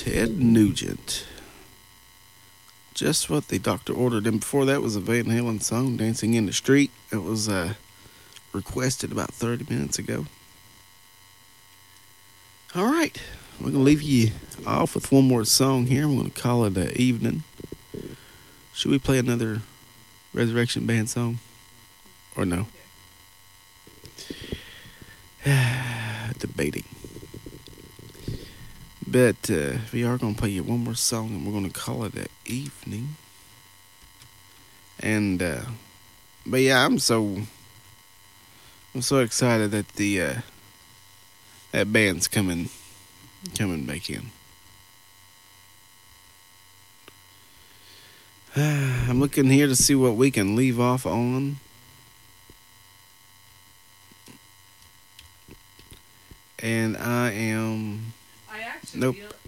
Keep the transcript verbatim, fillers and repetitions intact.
Ted Nugent. Just what the doctor ordered. And before that was a Van Halen song, Dancing in the Street. It was uh, requested about thirty minutes ago. All right. We're going to leave you off with one more song here. I'm going to call it an evening. Should we play another Resurrection Band song? Or no? Debating. But uh, we are going to play you one more song, and we're going to call it an evening. And, uh, but yeah, I'm so, I'm so excited that the, uh, that band's coming, coming back in. I'm looking here to see what we can leave off on. And I am... I actually nope. feel